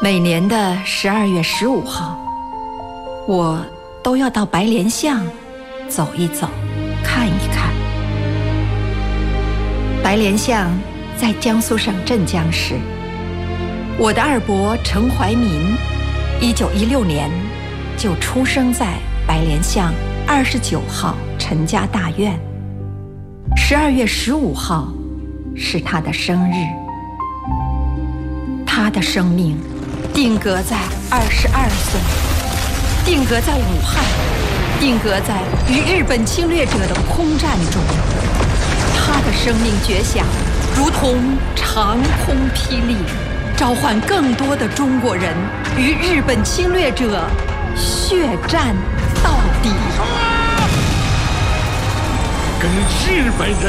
每年的12月15号，我都要到白莲巷走一走，看一看。白莲巷在江苏省镇江市。我的二伯陈怀民，1916年就出生在白莲巷29号陈家大院。12月15号是他的生日。他的生命定格在22岁，定格在武汉，定格在与日本侵略者的空战中。他的生命绝响，如同长空霹雳，召唤更多的中国人与日本侵略者血战到底。 跟日本人